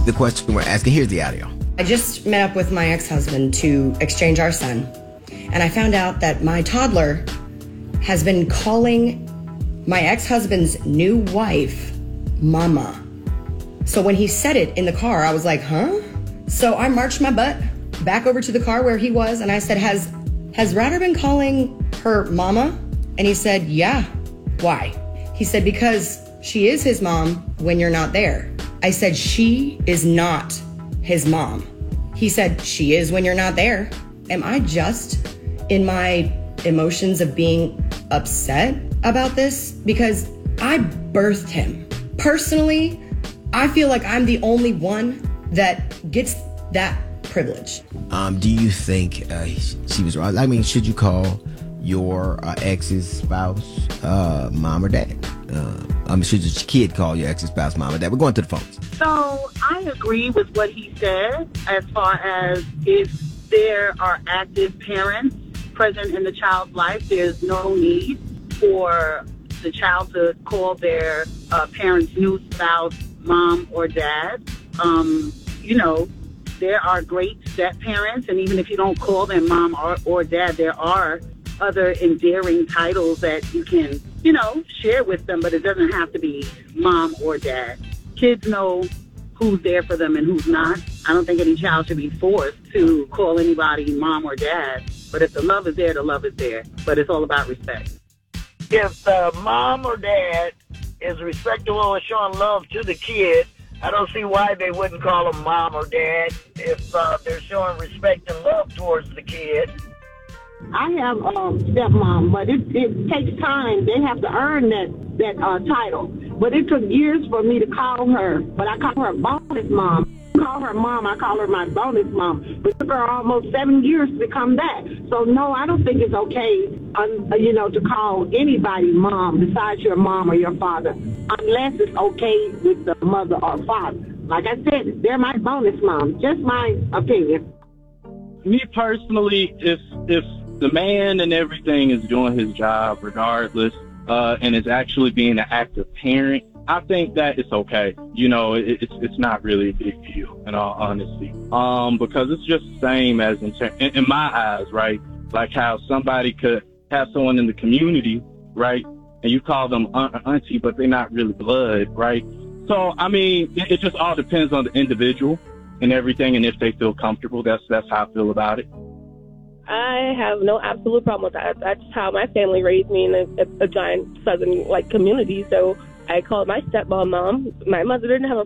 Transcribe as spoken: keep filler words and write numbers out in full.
The question we're asking, here's the audio. I just met up with my ex-husband to exchange our son, and I found out that my toddler has been calling my ex-husband's new wife Mama. So when he said it in the car, I was like, huh? So I marched my butt back over to the car where he was, and I said, has has Ratter been calling her Mama? And he said, yeah. Why? He said, because she is his mom when you're not there. I said, she is not his mom. He said, she is when you're not there. Am I just in my emotions of being upset about this? Because I birthed him. Personally, I feel like I'm the only one that gets that privilege. Um, do you think uh, she was wrong? I mean, should you call your uh, ex's spouse uh, mom or dad? Uh, I mean, should your kid call your ex's spouse mom or dad? We're going to the phones. So I agree with what he said as far as if there are active parents present in the child's life, there's no need for the child to call their uh, parent's new spouse mom or dad. Um, you know, there are great step parents, and even if you don't call them mom or, or dad, there are other endearing titles that you can, you know, share with them, but it doesn't have to be mom or dad. Kids know who's there for them and who's not. I don't think any child should be forced to call anybody mom or dad, but if the love is there, the love is there. But it's all about respect. If the mom or dad is respectful or showing love to the kid, I don't see why they wouldn't call them mom or dad if uh, they're showing respect and love towards the kid. I have a um, stepmom, but it, it takes time. They have to earn that, that uh, title. But it took years for me to call her, but I call her bonus mom. I call her mom, I call her my bonus mom. But it took her almost seven years to come back. So, no, I don't think it's okay, um, you know, to call anybody mom besides your mom or your father, unless it's okay with the mother or father. Like I said, they're my bonus mom. Just my opinion. Me personally, if if the man and everything is doing his job regardless, uh, and is actually being an active parent, I think that it's okay. You know, it, it's it's not really a big deal, in all honesty, um, because it's just the same as in, in, in my eyes, right? Like how somebody could have someone in the community, right, and you call them aunt, auntie, but they're not really blood, right? So, I mean, it, it just all depends on the individual and everything, and if they feel comfortable. That's that's how I feel about it. I have no absolute problem with that. That's how my family raised me in a, a, a giant southern like community. So I called my stepmom mom. My mother didn't have a